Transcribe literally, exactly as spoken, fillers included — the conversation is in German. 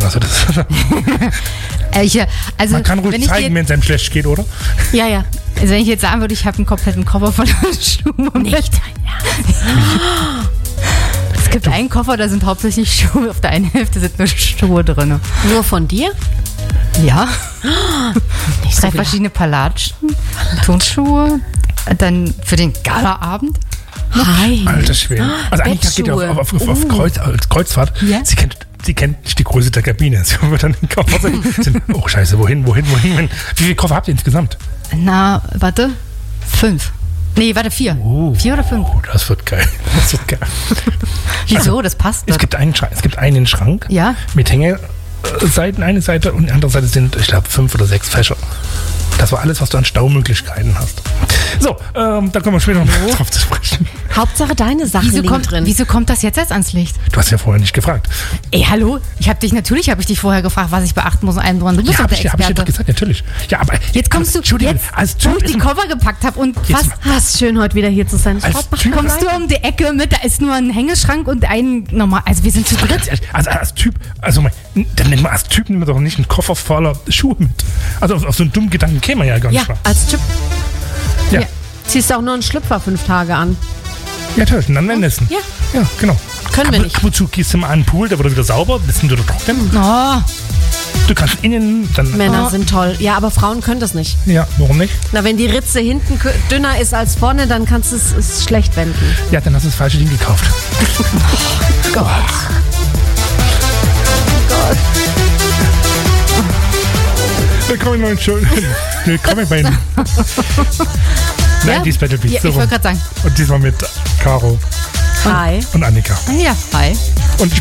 Also das Äh, ich, also, man kann ruhig wenn ich zeigen, dir, wenn es einem schlecht geht, oder? Ja, ja. Also wenn ich jetzt sagen würde, ich habe einen kompletten Koffer voller Schuhe. Nicht Es gibt einen Koffer, da sind hauptsächlich Schuhe. Auf der einen Hälfte sind nur Schuhe drin. Nur von dir? Ja. Nicht so Drei viel. verschiedene Palatschen, Turnschuhe. Dann für den Galaabend. Hi. Alter Schwede. Also Annika geht ja auf, auf, auf, auf Kreuz, als Kreuzfahrt. Ja. Sie kennt, sie kennt nicht die Größe der Kabine. Sie wird dann den Koffer sehen. Sind, oh scheiße, wohin, wohin, wohin? Wie viele Koffer habt ihr insgesamt? Na, warte. Fünf. Nee, warte, vier. Oh. Vier oder fünf? Oh, das wird geil. Das wird geil. Wieso? Das passt Es doch. gibt einen Schrank, es gibt einen Schrank Ja. mit Hängeseiten, eine Seite und die andere Seite sind, ich glaube, fünf oder sechs Fächer. Das war alles, was du an Staumöglichkeiten hast. So, ähm, da kommen wir später noch drauf zu sprechen. Hauptsache deine Sachen Wieso liegen kommt, drin. wieso kommt das jetzt erst ans Licht? Du hast ja vorher nicht gefragt. Ey, hallo? Ich habe dich, natürlich habe ich dich vorher gefragt, was ich beachten muss in einem dran. Du bist Ja, doch hab der ich, dir- hab ich dir doch Experte. gesagt, natürlich. Ja, aber Jetzt kommst du, Entschuldigung, jetzt, als wo Typ ich die ist- Koffer gepackt habe und Jetzt was mal- Ah, ist schön, heute wieder hier zu sein. Als Sport macht Typ- kommst du um die Ecke mit, da ist nur ein Hängeschrank und ein normal, also wir sind zu dritt. Also als Typ, also mein, dann nimmt man als Typ nimmt man doch nicht einen Koffer voller Schuhe mit. Also auf, auf so einen dummen Gedanken käme man ja gar nicht. Ja, wahr? als Typ Ja. ja. ziehst du auch nur einen Schlüpfer fünf Tage an. Ja, natürlich, und dann Essen. Ja. Ja, genau. Können wir ab, nicht. Ab und zu gehst du mal an den Pool, der wird wieder sauber, das sind wieder trocken. Oh, Du kannst innen, dann... Männer Oh. sind toll. Ja, aber Frauen können das nicht. Ja, warum nicht? Na, wenn die Ritze hinten kü- dünner ist als vorne, dann kannst du es es schlecht wenden. Ja, dann hast du das falsche Ding gekauft. Gott. Willkommen bei den schönen... Willkommen bei den... Nein, die ist Battle Beats. Ja, so ich rum. wollte gerade sagen. Und diesmal mit Caro Hi. und Annika. Ja, hi. Und